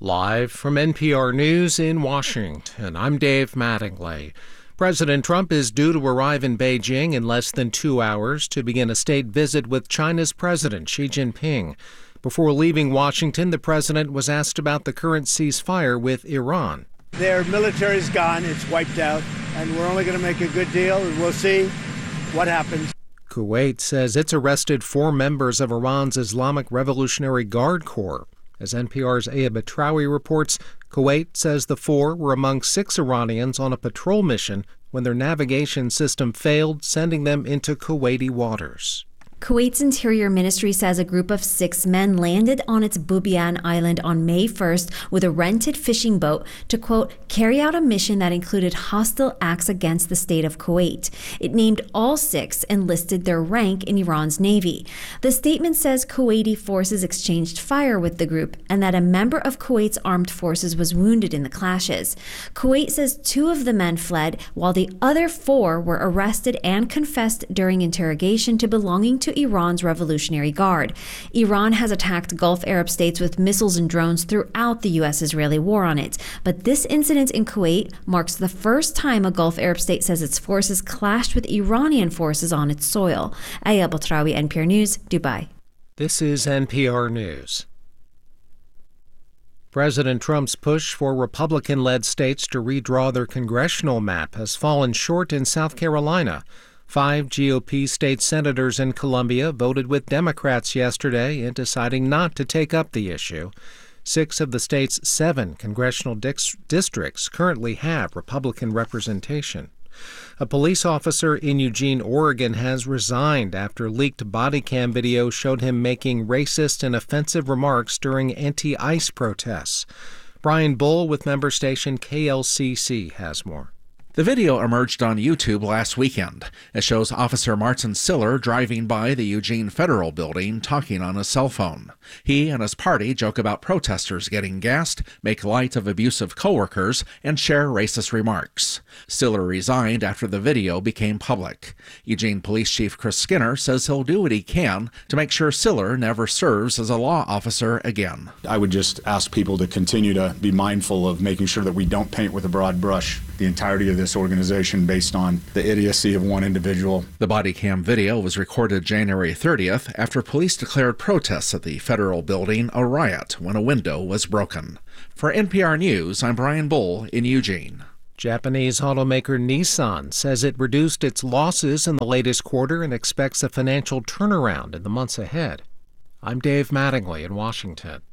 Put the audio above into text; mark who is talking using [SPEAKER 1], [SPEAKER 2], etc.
[SPEAKER 1] Live from NPR News in Washington, I'm Dave Mattingly. President Trump is due to arrive in Beijing in less than 2 hours to begin a state visit with China's President Xi Jinping. Before leaving Washington, the president was asked about the current ceasefire with Iran.
[SPEAKER 2] Their military's gone, it's wiped out, and we're only going to make a good deal, and we'll see what happens.
[SPEAKER 1] Kuwait says it's arrested 4 members of Iran's Islamic Revolutionary Guard Corps. As NPR's Aya Batrawi reports, Kuwait says the 4 were among 6 Iranians on a patrol mission when their navigation system failed, sending them into Kuwaiti waters.
[SPEAKER 3] Kuwait's Interior Ministry says a group of 6 men landed on its Bubiyan Island on May 1st with a rented fishing boat to, quote, carry out a mission that included hostile acts against the state of Kuwait. It named all 6 and listed their rank in Iran's navy. The statement says Kuwaiti forces exchanged fire with the group and that a member of Kuwait's armed forces was wounded in the clashes. Kuwait says 2 of the men fled, while the other 4 were arrested and confessed during interrogation to belonging to Iran's Revolutionary Guard. Iran has attacked Gulf Arab states with missiles and drones throughout the U.S.-Israeli war on it. But this incident in Kuwait marks the first time a Gulf Arab state says its forces clashed with Iranian forces on its soil. Aya Batrawi, NPR News, Dubai.
[SPEAKER 1] This is NPR News. President Trump's push for Republican-led states to redraw their congressional map has fallen short in South Carolina. 5 GOP state senators in Columbia voted with Democrats yesterday in deciding not to take up the issue. 6 of the state's 7 congressional districts currently have Republican representation. A police officer in Eugene, Oregon has resigned after leaked body cam video showed him making racist and offensive remarks during anti-ICE protests. Brian Bull with member station KLCC has more.
[SPEAKER 4] The video emerged on YouTube last weekend. It shows Officer Martin Siller driving by the Eugene Federal Building talking on his cell phone. He and his party joke about protesters getting gassed, make light of abusive coworkers, and share racist remarks. Siller resigned after the video became public. Eugene Police Chief Chris Skinner says he'll do what he can to make sure Siller never serves as a law officer again.
[SPEAKER 5] I would just ask people to continue to be mindful of making sure that we don't paint with a broad brush the entirety of this organization based on the idiocy of one individual.
[SPEAKER 4] The body cam video was recorded January 30th after police declared protests at the federal building a riot when a window was broken. For NPR News, I'm Brian Bull in Eugene.
[SPEAKER 1] Japanese automaker Nissan says it reduced its losses in the latest quarter and expects a financial turnaround in the months ahead. I'm Dave Mattingly in Washington.